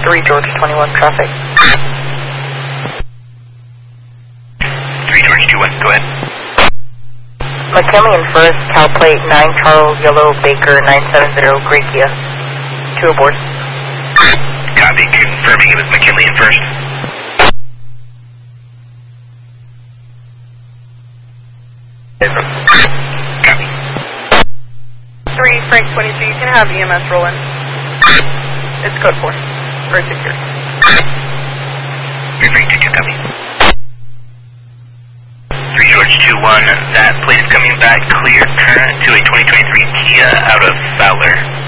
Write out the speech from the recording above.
3 George 21 traffic. 3 George 21, go ahead. McKinley and First, Cal Plate 9 Charles Yellow Baker 970 Great Kia. 2 aboard. Copy, confirming it was McKinley and First. Copy. 3 Frank 22, you can have EMS roll in. It's code 4. Very secure. 3 Frank 22, copy. 3 George 21, that plate is coming back clear current to a 2023 Kia out of Fowler.